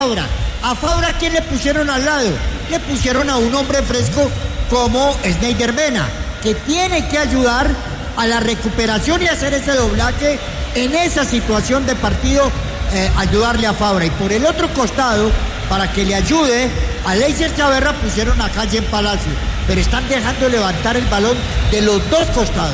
Fabra. ¿A Fabra quién le pusieron al lado? Le pusieron a un hombre fresco como Sneijder Mena, que tiene que ayudar a la recuperación y hacer ese doblaje en esa situación de partido, ayudarle a Fabra. Y por el otro costado, para que le ayude a Leiser Chaverra, pusieron a Calle Palacio, pero están dejando levantar el balón de los dos costados.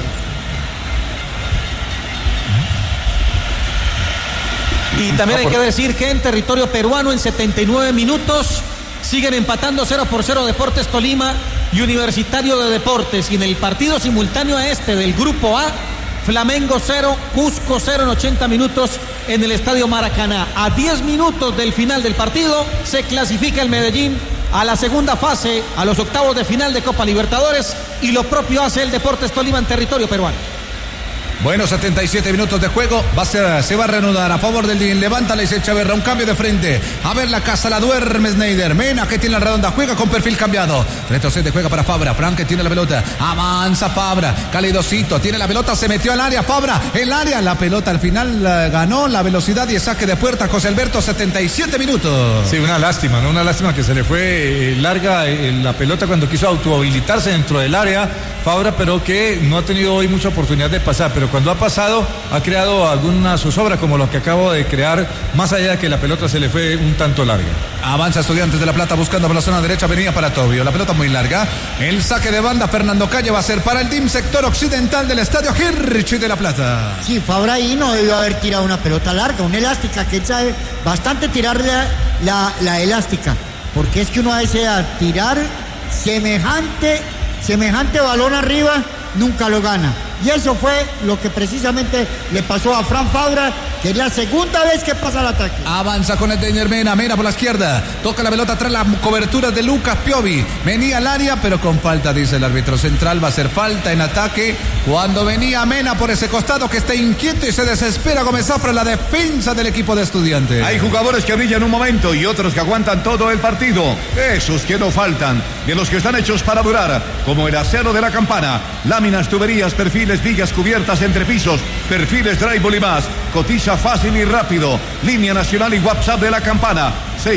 Y también hay que decir que en territorio peruano, en 79 minutos, siguen empatando 0-0 Deportes Tolima y Universitario de Deportes. Y en el partido simultáneo a este del Grupo A, Flamengo 0, Cusco 0 en 80 minutos en el Estadio Maracaná. A 10 minutos del final del partido, se clasifica el Medellín a la segunda fase, a los octavos de final de Copa Libertadores, y lo propio hace el Deportes Tolima en territorio peruano. Bueno, 77 minutos de juego. Se va a reanudar a favor del Levanta Leiser Chaverra. Un cambio de frente. A ver, la casa la duerme Sneijder Mena, que tiene la redonda. Juega con perfil cambiado. Retrocede, juega para Fabra. Frank, que tiene la pelota. Avanza Fabra. Calidosito. Tiene la pelota. Se metió al área. Fabra. El área. La pelota al final ganó la velocidad y el saque de puerta. José Alberto, 77 minutos. Sí, una lástima, ¿no? Una lástima que se le fue larga la pelota cuando quiso autohabilitarse dentro del área. Fabra, pero que no ha tenido hoy mucha oportunidad de pasar, pero cuando ha pasado ha creado alguna zozobra como lo que acabo de crear, más allá de que la pelota se le fue un tanto larga. Avanza Estudiantes de La Plata buscando por la zona derecha, venía para Tobio, la pelota muy larga, el saque de banda Fernando Calle va a ser para el team sector occidental del estadio Hirsch de La Plata. Sí, Fabra ahí no debió haber tirado una pelota larga, una elástica, que sabe bastante tirar la elástica, porque es que uno desea tirar semejante balón arriba, nunca lo gana. Y eso fue lo que precisamente le pasó a Fran Fabra, que es la segunda vez que pasa el ataque. Avanza con el Sneijder Mena, Mena por la izquierda, toca la pelota tras la cobertura de Lucas Piovi, venía al área pero con falta, dice el árbitro central, va a ser falta en ataque cuando venía Mena por ese costado, que está inquieto y se desespera Gómez Zafra, la defensa del equipo de Estudiantes. Hay jugadores que brillan un momento y otros que aguantan todo el partido, esos que no faltan, de los que están hechos para durar, como el acero de la Campana, láminas, tuberías, perfiles, vigas, cubiertas, entrepisos, perfiles, drywall y más. Cotiza fácil y rápido. Línea nacional y WhatsApp de la Campana,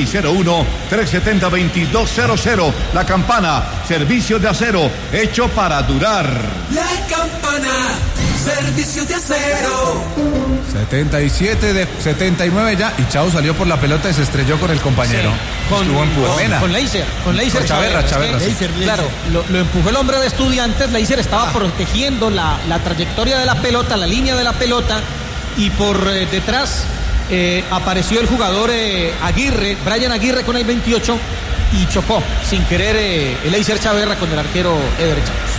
601-370-2200. La Campana, servicio de acero hecho para durar. La Campana, servicio de acero. 77 de 79 ya, y Chao salió por la pelota y se estrelló con el compañero. Sí, con Leiser Chaverra. Claro, lo empujó el hombre de Estudiantes. Leiser estaba protegiendo la trayectoria de la pelota, la línea de la pelota, y por detrás apareció el jugador Brian Aguirre con el 28, y chocó sin querer el Leiser Chaverra con el arquero Eder Chaus.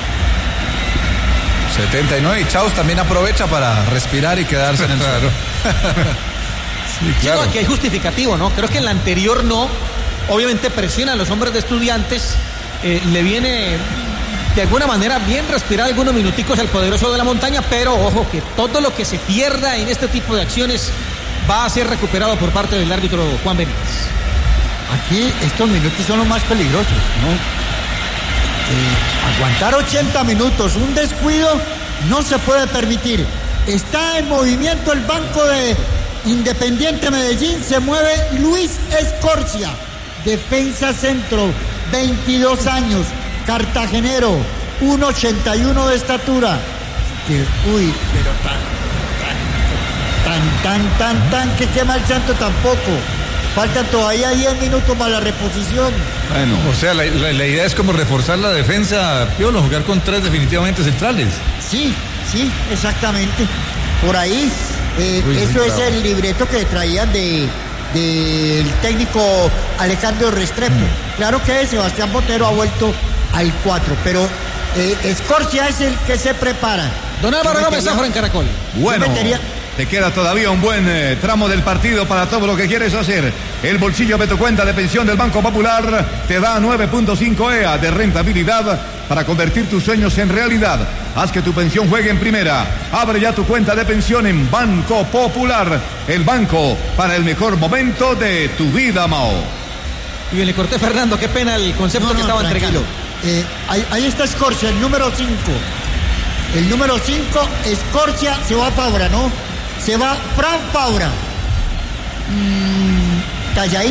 79, y Chaus también aprovecha para respirar y quedarse en el suelo. Sí, claro. Aquí hay justificativo, ¿no? Creo que en la anterior no. Obviamente presiona a los hombres de Estudiantes. Le viene de alguna manera bien respirar algunos minuticos al poderoso de la montaña, pero ojo que todo lo que se pierda en este tipo de acciones va a ser recuperado por parte del árbitro Juan Benítez. Aquí estos minutos son los más peligrosos, ¿no? Aguantar 80 minutos, un descuido no se puede permitir. Está en movimiento el banco de Independiente Medellín, se mueve Luis Escorcia, defensa centro, 22 años, cartagenero, 1.81 de estatura. Uy, pero tan, que quema el santo tampoco. Faltan todavía 10 minutos para la reposición. Bueno, o sea, la idea es como reforzar la defensa, Piolo, jugar con 3 definitivamente centrales. Sí, exactamente. Por ahí, eso es el libreto que traían del técnico Alejandro Restrepo. Claro que Sebastián Botero ha vuelto al 4, pero Escorcia es el que se prepara. Don Álvaro Gómez Zafra en Caracol. Bueno, te queda todavía un buen tramo del partido para todo lo que quieres hacer. El bolsillo de tu cuenta de pensión del Banco Popular te da 9.5 EA de rentabilidad para convertir tus sueños en realidad. Haz que tu pensión juegue en primera. Abre ya tu cuenta de pensión en Banco Popular, el banco para el mejor momento de tu vida, Mao. Y bien, le corté, Fernando, qué pena el concepto que estaba entregando. Ahí está Escorcia, el número 5. El número 5, Escorcia, se va Fabra, ¿no? Se va Fran Fabra. calladito.